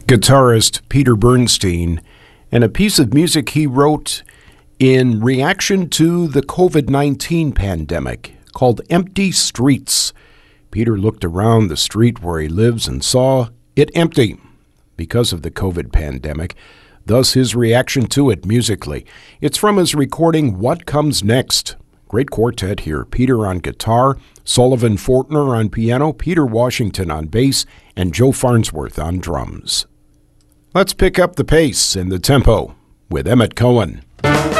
guitarist Peter Bernstein, and a piece of music he wrote in reaction to the COVID-19 pandemic called Empty Streets. Peter looked around the street where he lives and saw it empty because of the COVID pandemic, thus his reaction to it musically. It's from his recording What Comes Next. Great quartet here. Peter on guitar, Sullivan Fortner on piano, Peter Washington on bass, and Joe Farnsworth on drums. Let's pick up the pace and the tempo with Emmett Cohen.